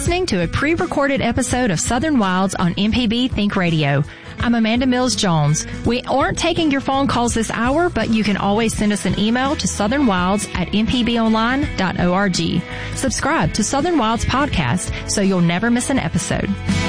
listening to a pre-recorded episode of Southern Wilds on MPB Think Radio. I'm Amanda Mills Jones. We aren't taking your phone calls this hour, but you can always send us an email to southernwilds@mpbonline.org. Subscribe to Southern Wilds Podcast so you'll never miss an episode.